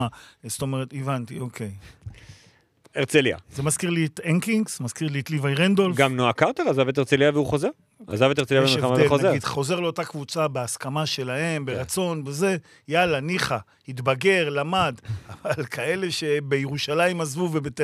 זאת אומרת, הבנתי, אוקיי. הרצליה. זה מזכיר לי את אנקינגס, מזכיר לי את ליווי רנדולף. גם נועה קרטר עזב את הרצליה והוא חוזר? עזב את הרצליה במלחמה וחוזר. יש הבדל, נגיד, חוזר לאותה קבוצה בהסכמה שלהם, ברצון, וזה, יאללה, ניחה, התבגר, למד, אבל כאלה שבירושלים עזבו ובתל